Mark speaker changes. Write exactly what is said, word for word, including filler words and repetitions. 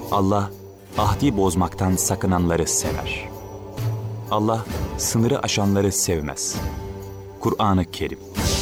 Speaker 1: Allah, ahdi bozmaktan sakınanları sever. Allah, sınırı aşanları sevmez. Kur'an-ı Kerim.